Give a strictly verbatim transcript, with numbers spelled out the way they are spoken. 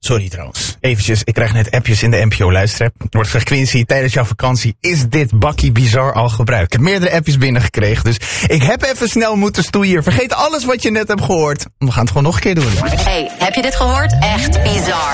Sorry trouwens. Eventjes, ik krijg net appjes in de N P O-luisterapp. Er wordt gezegd, Quincy, tijdens jouw vakantie is dit bakkie bizar al gebruikt. Ik heb meerdere appjes binnengekregen, dus ik heb even snel moeten stoeien. Vergeet alles wat je net hebt gehoord. We gaan het gewoon nog een keer doen. Hey, heb je dit gehoord? Echt bizar.